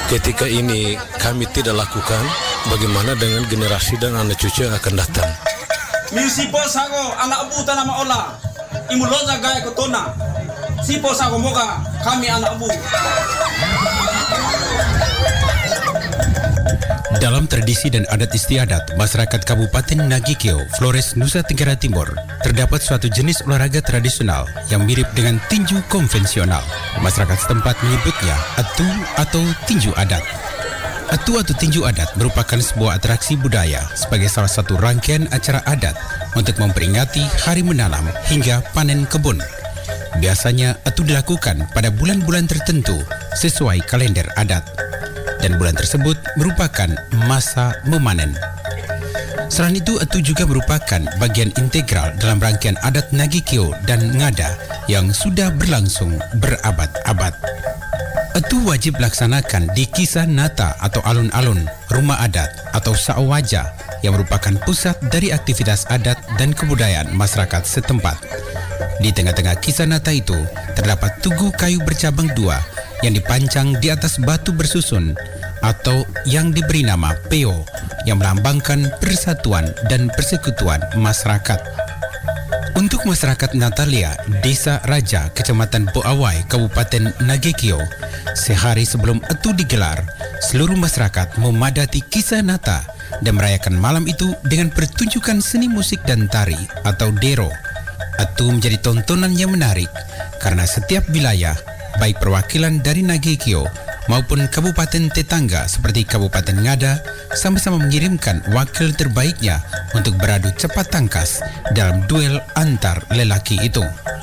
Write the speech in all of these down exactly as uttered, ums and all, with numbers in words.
ketika ini kami tidak lakukan, bagaimana dengan generasi dan anak cucu yang akan datang? Misipo sago anak bu tanah maola, imuloza gaya kotona. Sipo sago moga kami anak bu. Dalam tradisi dan adat istiadat masyarakat Kabupaten Nagikeo, Flores, Nusa Tenggara Timur, terdapat suatu jenis olahraga tradisional yang mirip dengan tinju konvensional. Masyarakat setempat menyebutnya atu atau tinju adat. Atu atau tinju adat merupakan sebuah atraksi budaya sebagai salah satu rangkaian acara adat untuk memperingati hari menanam hingga panen kebun. Biasanya atu dilakukan pada bulan-bulan tertentu sesuai kalender adat. Dan bulan tersebut merupakan masa memanen. Selain itu, atu juga merupakan bagian integral dalam rangkaian adat Nagikeo dan Ngada yang sudah berlangsung berabad-abad. Atu wajib dilaksanakan di Kisah Nata atau alun-alun, rumah adat atau Saowaja yang merupakan pusat dari aktivitas adat dan kebudayaan masyarakat setempat. Di tengah-tengah Kisah Nata itu terdapat tugu kayu bercabang dua yang dipancang di atas batu bersusun atau yang diberi nama peo yang melambangkan persatuan dan persekutuan masyarakat. Untuk masyarakat Natalia, Desa Raja, Kecamatan Boawai, Kabupaten Nagikeo, sehari sebelum atu digelar, seluruh masyarakat memadati Kisah Nata dan merayakan malam itu dengan pertunjukan seni musik dan tari atau dero. Atu menjadi tontonan yang menarik karena setiap wilayah, baik perwakilan dari Nagikeo maupun kabupaten tetangga seperti Kabupaten Ngada, sama-sama mengirimkan wakil terbaiknya untuk beradu cepat tangkas dalam duel antar lelaki itu.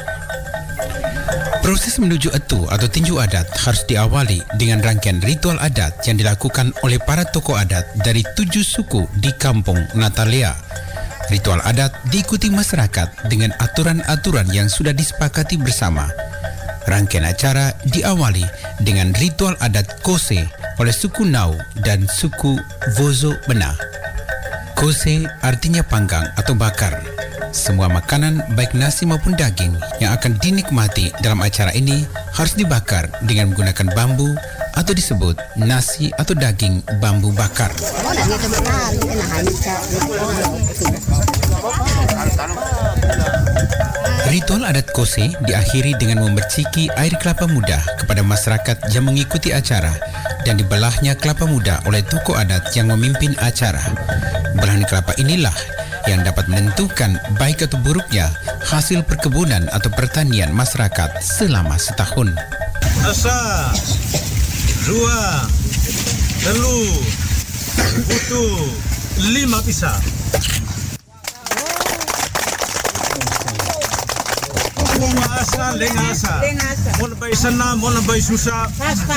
Proses menuju atu atau tinju adat harus diawali dengan rangkaian ritual adat yang dilakukan oleh para tokoh adat dari tujuh suku di kampung Natalia. Ritual adat diikuti masyarakat dengan aturan-aturan yang sudah disepakati bersama. Rangkaian acara diawali dengan ritual adat Kose oleh suku Nau dan suku Vozo Bena. Kose artinya panggang atau bakar. Semua makanan baik nasi maupun daging yang akan dinikmati dalam acara ini harus dibakar dengan menggunakan bambu atau disebut nasi atau daging bambu bakar. Ritual adat Kose diakhiri dengan memerciki air kelapa muda kepada masyarakat yang mengikuti acara dan dibelahnya kelapa muda oleh tokoh adat yang memimpin acara. Belahan kelapa inilah yang dapat menentukan baik atau buruknya hasil perkebunan atau pertanian masyarakat selama setahun. Asa, dua, telu, putu, lima pisah. Asa, lengasa. Mau lebih senang, mau lebih susah.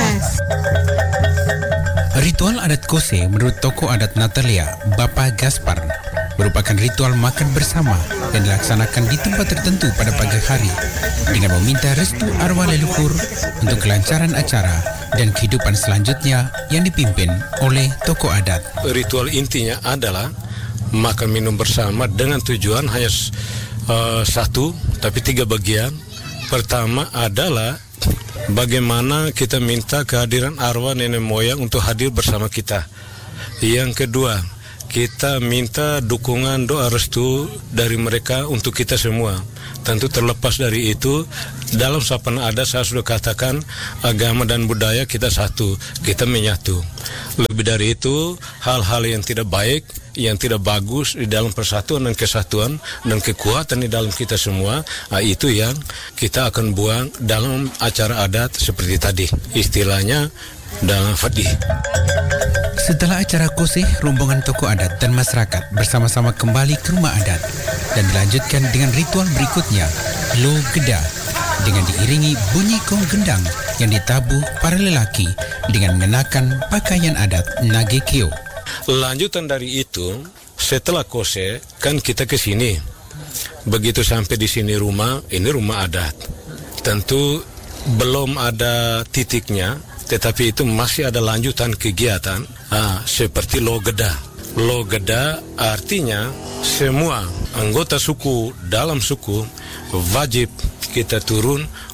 Ritual adat Kose menurut tokoh adat Natalia, Bapak Gaspar, merupakan ritual makan bersama yang dilaksanakan di tempat tertentu pada pagi hari dengan meminta restu arwah leluhur untuk kelancaran acara dan kehidupan selanjutnya yang dipimpin oleh tokoh adat. Ritual intinya adalah makan minum bersama dengan tujuan hanya uh, satu, tapi tiga bagian. Pertama adalah bagaimana kita minta kehadiran arwah nenek moyang untuk hadir bersama kita. Yang kedua, kita minta dukungan doa restu dari mereka untuk kita semua. Tentu terlepas dari itu, dalam sapana adat saya sudah katakan agama dan budaya kita satu, kita menyatu. Lebih dari itu, hal-hal yang tidak baik, yang tidak bagus di dalam persatuan dan kesatuan dan kekuatan di dalam kita semua, nah itu yang kita akan buang dalam acara adat seperti tadi, istilahnya dalam fadih. Setelah acara Kose, rombongan tokoh adat dan masyarakat bersama-sama kembali ke rumah adat dan dilanjutkan dengan ritual berikutnya, Lo Geda, dengan diiringi bunyi gong gendang yang ditabuh para lelaki dengan mengenakan pakaian adat Nagikeo. Lanjutan dari itu, setelah Kose, kan kita ke sini. Begitu sampai di sini rumah, ini rumah adat. Tentu belum ada titiknya, tetapi itu masih ada lanjutan kegiatan ah, seperti Logeda. Logeda artinya semua anggota suku dalam suku wajib kita turun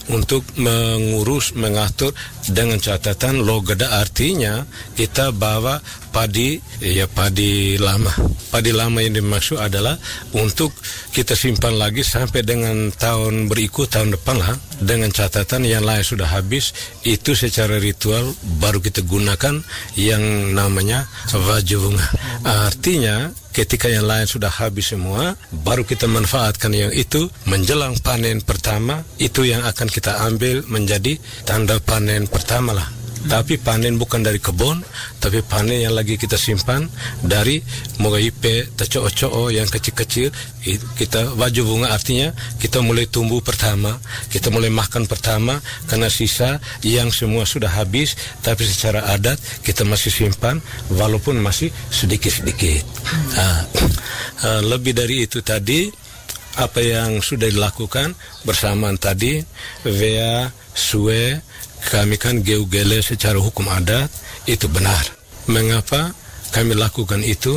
untuk mengurus, mengatur dengan catatan logada, artinya kita bawa padi, ya padi lama. Padi lama yang dimaksud adalah untuk kita simpan lagi sampai dengan tahun berikut, tahun depan lah, dengan catatan yang lain sudah habis, itu secara ritual baru kita gunakan yang namanya vajunga. Artinya ketika yang lain sudah habis semua, baru kita manfaatkan yang itu menjelang panen pertama, itu yang akan kita ambil menjadi tanda panen pertama lah. Tapi panen bukan dari kebun, tapi panen yang lagi kita simpan dari mogaipe, taco-oco yang kecil-kecil. Kita waju bunga artinya kita mulai tumbuh pertama, kita mulai makan pertama, karena sisa yang semua sudah habis, tapi secara adat kita masih simpan walaupun masih sedikit-sedikit. Nah, lebih dari itu tadi, apa yang sudah dilakukan bersamaan tadi, vea, sue, kami kan geugele secara hukum adat itu benar. Mengapa kami lakukan itu?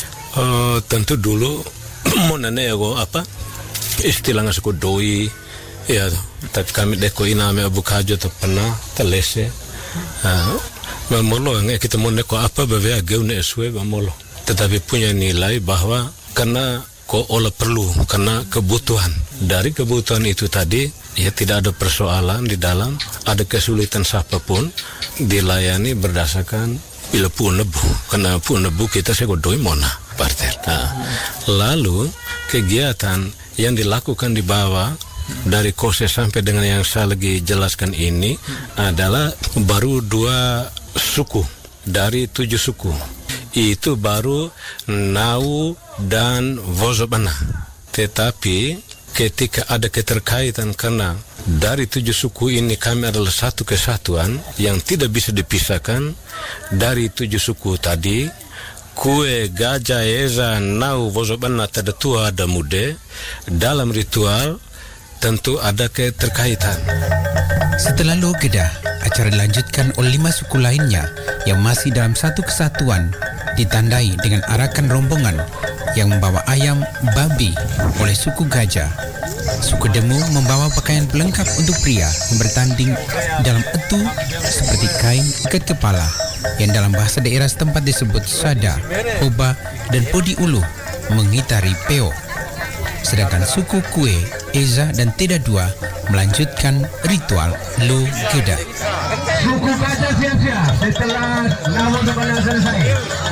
Uh, tentu dulu mau nanya go apa istilahnya suku doi ya, tapi kami deko iname abu kajo tu pernah telese. Uh, mamolo nge kita mau neko apa bavea geune eswe mamolo. Tetapi punya nilai bahwa karena ko olah perlu, karena kebutuhan. Dari kebutuhan itu tadi, ya tidak ada persoalan di dalam, ada kesulitan siapapun dilayani berdasarkan bila pun nebu, karena pun nebu kita segodoi mona parter. Nah, lalu kegiatan yang dilakukan di bawah dari kose sampai dengan yang saya lagi jelaskan ini adalah baru dua suku dari tujuh suku. Itu baru Nau dan Vozobana. Tetapi ketika ada keterkaitan, karena dari tujuh suku ini kami adalah satu kesatuan yang tidak bisa dipisahkan. Dari tujuh suku tadi, Kue, Gajah, Eza, Nau, Vozobana, Tadatua, ada Mude, dalam ritual tentu ada keterkaitan. Setelah Logeda, acara dilanjutkan oleh lima suku lainnya yang masih dalam satu kesatuan, ditandai dengan arakan rombongan yang membawa ayam, babi oleh suku Gajah. Suku Demu membawa pakaian pelengkap untuk pria yang bertanding dalam etu seperti kain ikat kepala yang dalam bahasa daerah setempat disebut sada, oba, dan podi ulu mengitari peo. Sedangkan suku Kue, Eza, dan Teda Dua melanjutkan ritual Logeda. Suku Gajah siap-siap setelah Nau Dobana selesai.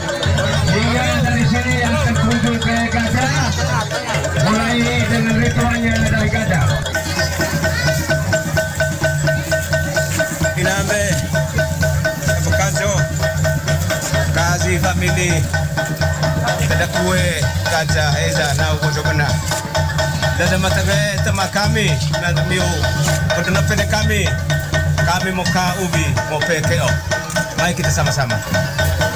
Hingga dari sini yang terkumpul ke Gajah, mulai dengan ritualnya dari Gajah. Iname, Bekajo, Kazi family, Teda Kue, Gajah, Eza, Nau Dobana. Dan matabe tema kami, dan miu perkenapan kami, kami mau ka ubi, mau P K O. Mari kita sama-sama.